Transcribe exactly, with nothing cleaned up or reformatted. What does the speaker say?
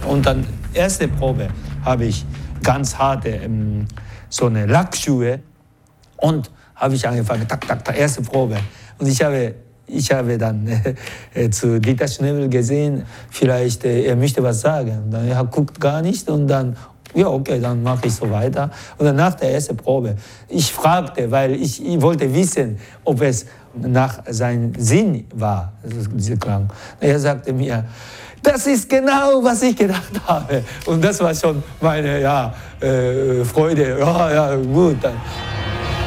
Und dann, erste Probe, habe ich ganz harte, ähm, so eine Lackschuhe. Und habe ich angefangen, tak, tak, tak, erste Probe. Und ich habe, ich habe dann äh, zu Dieter Schnebel gesehen, vielleicht äh, er möchte was sagen. Und dann, er guckt gar nicht und dann, ja, okay, dann mache ich so weiter. Und dann nach der ersten Probe, ich fragte, weil ich, ich wollte wissen, ob es nach seinem Sinn war, diese Klang. Er sagte mir, das ist genau, was ich gedacht habe. Und das war schon meine ja, äh, Freude. Ja, ja, gut. Dann